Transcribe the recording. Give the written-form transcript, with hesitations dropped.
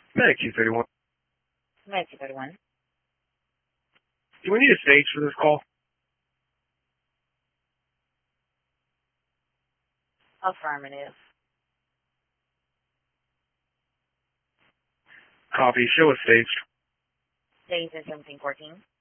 Medic 231. Medic 231. Do we need a stage for this call? Affirmative. Copy. Show us staged. Stage is 1714.